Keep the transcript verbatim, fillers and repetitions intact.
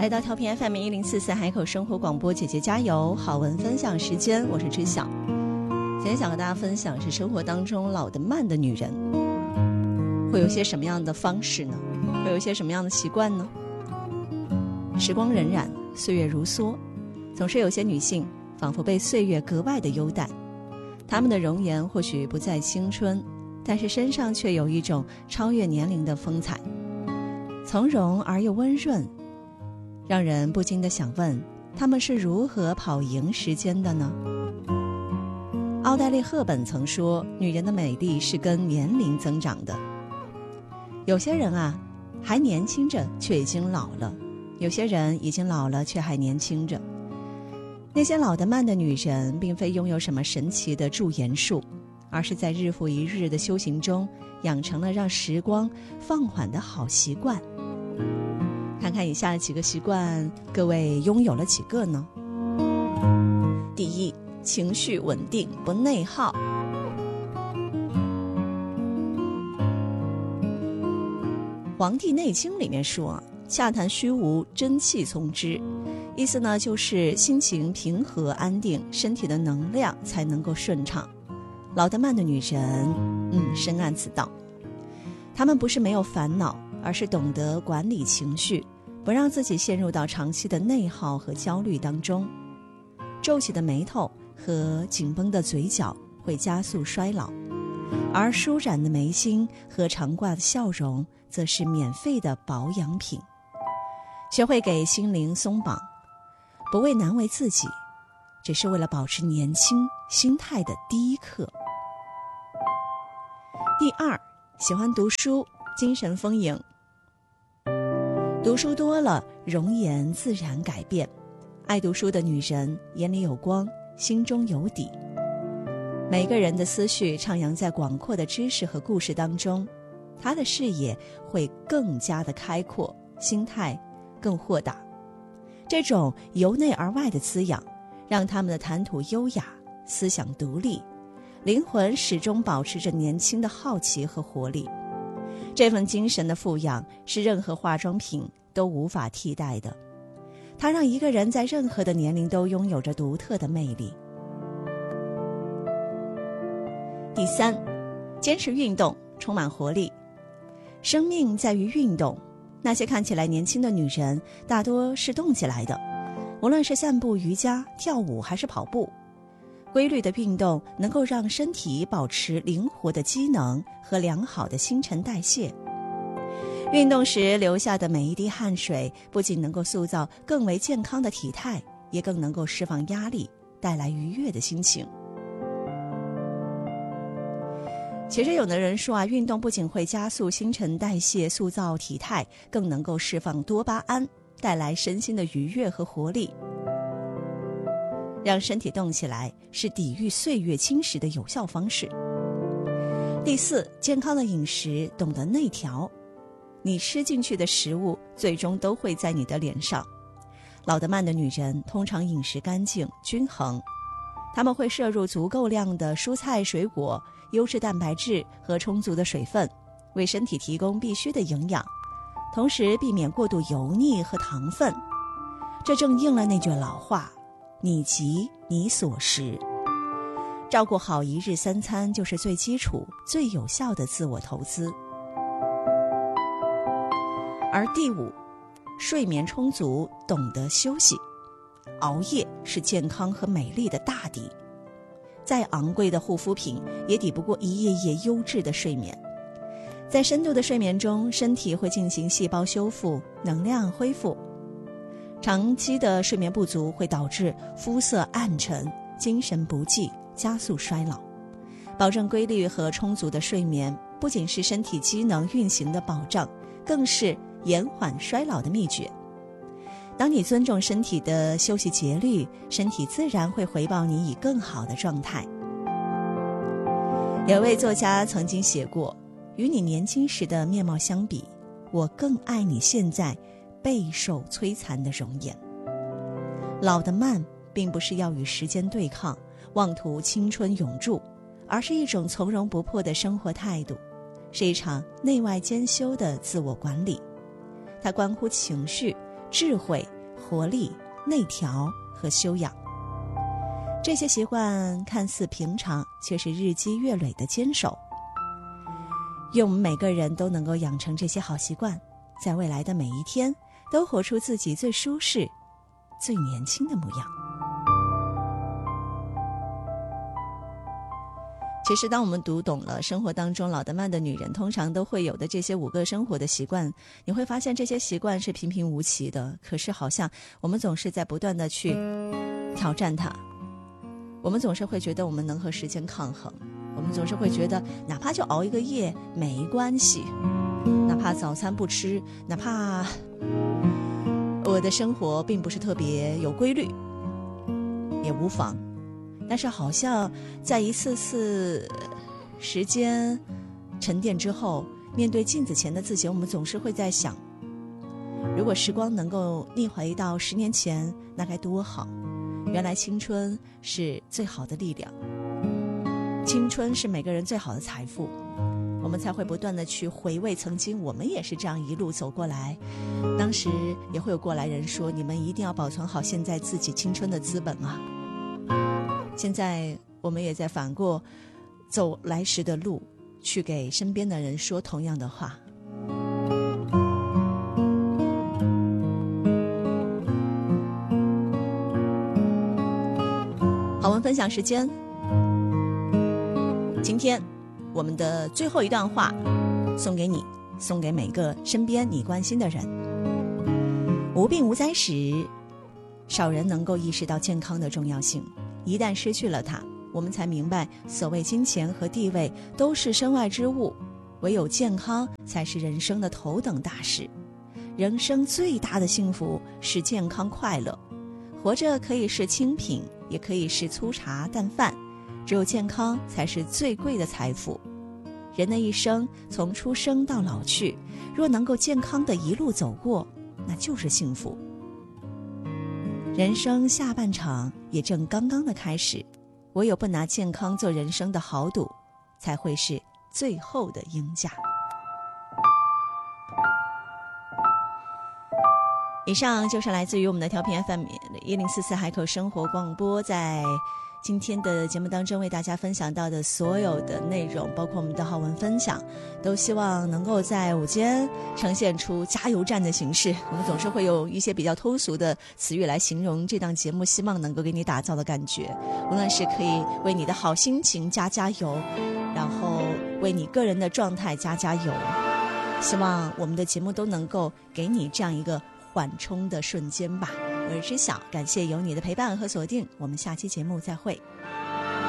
来到调频 F M 一零四四海口生活广播，姐姐加油，好文分享时间，我是知晓。今天想和大家分享是生活当中老得慢的女人会有些什么样的方式呢？会有一些什么样的习惯呢？时光荏苒，岁月如梭，总是有些女性仿佛被岁月格外的优待，她们的容颜或许不再青春，但是身上却有一种超越年龄的风采，从容而又温润，让人不禁地想问，她们是如何跑赢时间的呢？奥黛丽·赫本曾说，女人的美丽是跟年龄增长的。有些人啊，还年轻着却已经老了，有些人已经老了却还年轻着。那些老得慢的女人并非拥有什么神奇的驻颜术，而是在日复一日的修行中养成了让时光放缓的好习惯。看看以下的几个习惯，各位拥有了几个呢？第一，情绪稳定，不内耗。《黄帝内经》里面说，洽谈虚无，真气从之，意思呢就是心情平和安定，身体的能量才能够顺畅。老得慢的女人，嗯，深谙此道。她们不是没有烦恼，而是懂得管理情绪，不让自己陷入到长期的内耗和焦虑当中。皱起的眉头和紧绷的嘴角会加速衰老，而舒展的眉心和常挂的笑容则是免费的保养品。学会给心灵松绑，不为难为自己，只是为了保持年轻心态的第一课。第二，喜欢读书，精神丰盈。读书多了，容颜自然改变。爱读书的女人眼里有光，心中有底。每个人的思绪徜徉在广阔的知识和故事当中，她的视野会更加的开阔，心态更豁达。这种由内而外的滋养，让他们的谈吐优雅，思想独立，灵魂始终保持着年轻的好奇和活力。这份精神的富养是任何化妆品都无法替代的，它让一个人在任何的年龄都拥有着独特的魅力。第三，坚持运动，充满活力。生命在于运动，那些看起来年轻的女人大多是动起来的，无论是散步、瑜伽、跳舞还是跑步。规律的运动能够让身体保持灵活的机能和良好的新陈代谢。运动时流下的每一滴汗水，不仅能够塑造更为健康的体态，也更能够释放压力，带来愉悦的心情。其实有的人说啊，运动不仅会加速新陈代谢，塑造体态，更能够释放多巴胺，带来身心的愉悦和活力。让身体动起来是抵御岁月侵蚀的有效方式。第四，健康的饮食，懂得内调。你吃进去的食物最终都会在你的脸上。老得慢的女人通常饮食干净均衡，她们会摄入足够量的蔬菜水果、优质蛋白质和充足的水分，为身体提供必需的营养，同时避免过度油腻和糖分。这正应了那句老话，你急你所食。照顾好一日三餐就是最基础最有效的自我投资。而第五，睡眠充足，懂得休息。熬夜是健康和美丽的大敌，再昂贵的护肤品也抵不过一夜夜优质的睡眠。在深度的睡眠中，身体会进行细胞修复，能量恢复。长期的睡眠不足会导致肤色暗沉、精神不济，加速衰老。保证规律和充足的睡眠，不仅是身体机能运行的保障，更是延缓衰老的秘诀。当你尊重身体的休息节律，身体自然会回报你以更好的状态。有位作家曾经写过，与你年轻时的面貌相比，我更爱你现在备受摧残的容颜。老得慢并不是要与时间对抗，妄图青春永驻，而是一种从容不迫的生活态度，是一场内外兼修的自我管理。它关乎情绪， 智慧、活力、内调和修养。这些习惯看似平常，却是日积月累的坚守。愿我们每个人都能够养成这些好习惯，在未来的每一天都活出自己最舒适、最年轻的模样。其实当我们读懂了生活当中老得慢的女人通常都会有的这些五个生活的习惯，你会发现这些习惯是平平无奇的，可是好像我们总是在不断的去挑战它，我们总是会觉得我们能和时间抗衡，我们总是会觉得哪怕就熬一个夜没关系，哪怕早餐不吃，哪怕我的生活并不是特别有规律也无妨。但是好像在一次次时间沉淀之后，面对镜子前的自己，我们总是会在想，如果时光能够逆回到十年前，那该多好。原来青春是最好的力量，青春是每个人最好的财富，我们才会不断的去回味曾经我们也是这样一路走过来。当时也会有过来人说，你们一定要保存好现在自己青春的资本啊。现在我们也在反过走来时的路，去给身边的人说同样的话。好文分享时间，今天我们的最后一段话送给你，送给每个身边你关心的人。无病无灾时，少人能够意识到健康的重要性，一旦失去了它，我们才明白所谓金钱和地位都是身外之物，唯有健康才是人生的头等大事。人生最大的幸福是健康快乐，活着可以是清贫，也可以是粗茶淡饭，只有健康才是最贵的财富。人的一生从出生到老去，若能够健康的一路走过，那就是幸福。人生下半场也正刚刚的开始，唯有不拿健康做人生的豪赌，才会是最后的赢家。以上就是来自于我们的调频 F M 一零四四海口生活广播，在今天的节目当中为大家分享到的所有的内容，包括我们的好文分享，都希望能够在午间呈现出加油站的形式。我们总是会有一些比较通俗的词语来形容这档节目，希望能够给你打造的感觉，无论是可以为你的好心情加加油，然后为你个人的状态加加油，希望我们的节目都能够给你这样一个缓冲的瞬间吧。我是知晓，感谢有你的陪伴和锁定，我们下期节目再会。